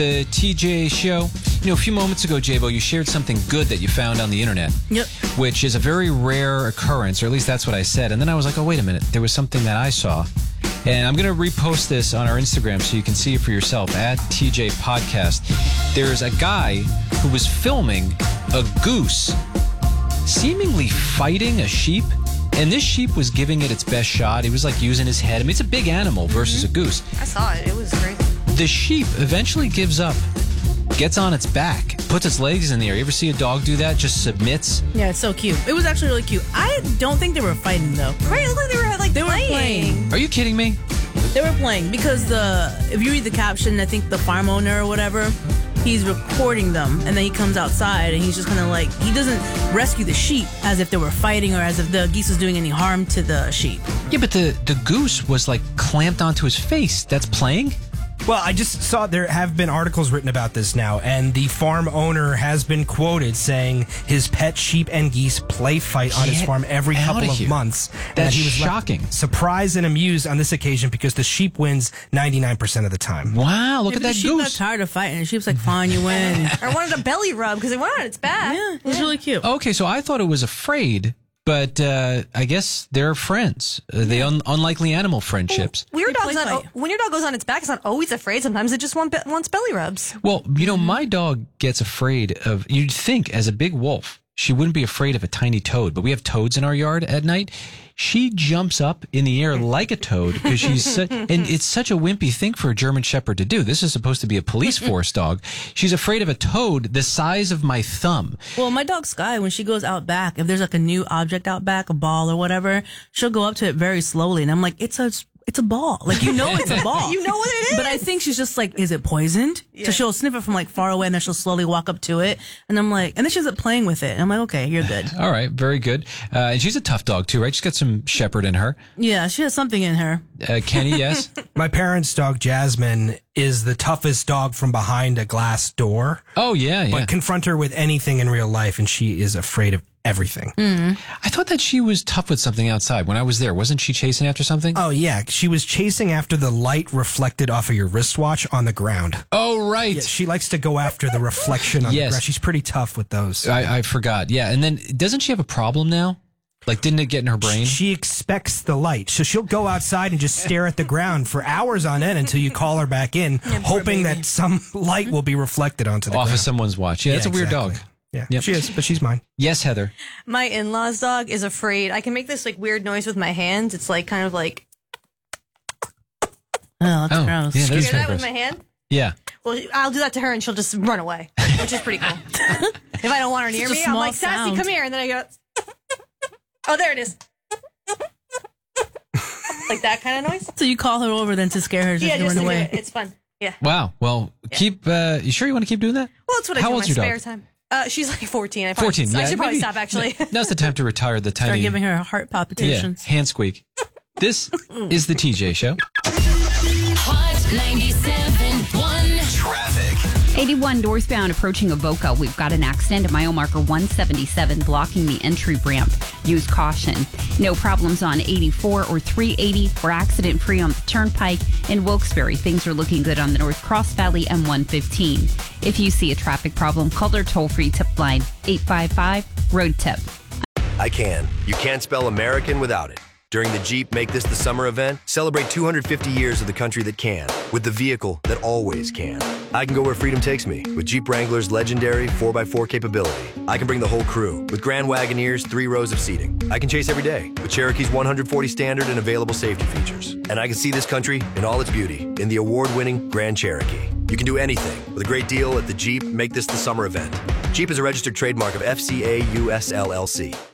The TJ Show. You know, a few moments ago, J-Bo, you shared something good that you found on the internet. Yep. Which is a very rare occurrence, or at least that's what I said. And then I was like, oh, wait a minute. There was something that I saw. And I'm going to repost this on our Instagram so you can see it for yourself, at TJ Podcast. There's a guy who was filming a goose seemingly fighting a sheep. And this sheep was giving it its best shot. He was like using his head. I mean, it's a big animal versus a goose. I saw it. It was crazy. The sheep eventually gives up, gets on its back, puts its legs in the air. You ever see a dog do that? Just submits? Yeah, it's so cute. It was actually really cute. I don't think they were fighting, though. Right, it looked like they were playing. Are you kidding me? They were playing because if you read the caption, I think the farm owner or whatever, he's recording them, and then he comes outside and he's just kind of like, he doesn't rescue the sheep as if they were fighting or as if the geese was doing any harm to the sheep. Yeah, but the goose was like clamped onto his face. That's playing? Well, I just saw there have been articles written about this now, and the farm owner has been quoted saying his pet sheep and geese play fight on his farm every couple of months. That's he was shocking. Surprised and amused on this occasion because the sheep wins 99% of the time. Wow, look at that the sheep goose. got tired of fighting, and the sheep's like, fine, you win. I wanted a belly rub because it went on its back. Yeah, it was really cute. Okay, so I thought it was afraid, but I guess they're friends. They unlikely animal friendships. When your dog goes on its back, it's not always afraid. Sometimes it just wants belly rubs. Well, you know, my dog gets afraid of, you'd think as a big wolf, she wouldn't be afraid of a tiny toad, but we have toads in our yard at night. She jumps up in the air like a toad because she's and it's such a wimpy thing for a German Shepherd to do. This is supposed to be a police force dog. She's afraid of a toad the size of my thumb. Well, my dog Sky, when she goes out back, if there's like a new object out back, a ball or whatever, she'll go up to it very slowly, and I'm like, it's a ball. Like, you know it's a ball. You know what it is. But I think she's just like, is it poisoned? Yeah. So she'll sniff it from like far away, and then she'll slowly walk up to it. And I'm like, and then she's playing with it. And I'm like, okay, you're good. All right, very good. And she's a tough dog too, right? She's got some Shepherd in her. Yeah, she has something in her. Kenny, yes? My parents' dog, Jasmine, is the toughest dog from behind a glass door. Oh, yeah. But confront her with anything in real life, and she is afraid of everything. Mm-hmm. I thought that she was tough with something outside. When I was there, wasn't she chasing after something? Oh, yeah. She was chasing after the light reflected off of your wristwatch on the ground. Oh, right. Yeah, she likes to go after the reflection on the ground. She's pretty tough with those. I forgot. Yeah. And then doesn't she have a problem now? Like, didn't it get in her brain? She expects the light. So she'll go outside and just stare at the ground for hours on end until you call her back in, hoping that some light will be reflected onto the ground. Off of someone's watch. Yeah, that's a weird dog. Yeah, she is, but she's mine. Yes, Heather. My in-laws' dog is afraid. I can make this like weird noise with my hands. It's like kind of like. Oh, that's gross. Yeah, you hear that with my hand? Yeah. Well, I'll do that to her and she'll just run away, which is pretty cool. If I don't want her near me, I'm like, Sassy, come here. And then I go, oh, there it is. Like that kind of noise. So you call her over then to scare her to run away. It's fun. Yeah. Wow. Well, keep, you sure you want to keep doing that? Well, it's what I do in my spare time. She's like 14. 14, yeah. I should probably stop, actually. Now's the time to retire the tiny... Start giving her heart palpitations. Yeah, hand squeak. This is the TJ Show. Hot 97.1 Traffic. 81 northbound approaching Avoca. We've got an accident at mile marker 177 blocking the entry ramp. Use caution. No problems on 84 or 380. We're accident free on the turnpike. In Wilkes-Barre, things are looking good on the North Cross Valley and 115. If you see a traffic problem, call their toll-free tip line 855-ROAD-TIP. I can. You can't spell American without it. During the Jeep Make This the Summer event, celebrate 250 years of the country that can, with the vehicle that always can. I can go where freedom takes me, with Jeep Wrangler's legendary 4x4 capability. I can bring the whole crew, with Grand Wagoneer's 3 rows of seating. I can chase every day, with Cherokee's 140 standard and available safety features. And I can see this country in all its beauty, in the award-winning Grand Cherokee. You can do anything with a great deal at the Jeep Make This the Summer event. Jeep is a registered trademark of FCA US LLC.